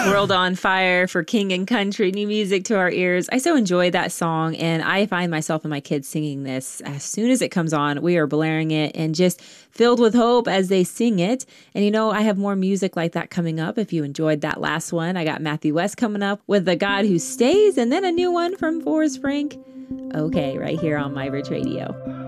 World on Fire for King and Country, new music to our ears. I so enjoy that song, and I find myself and my kids singing this as soon as it comes on. We are blaring it and just filled with hope as they sing it. And you know, I have more music like that coming up. If you enjoyed that last one, I got Matthew West coming up with The God Who Stays, and then a new one from Forrest Frank. Okay, right here on My Rich Radio.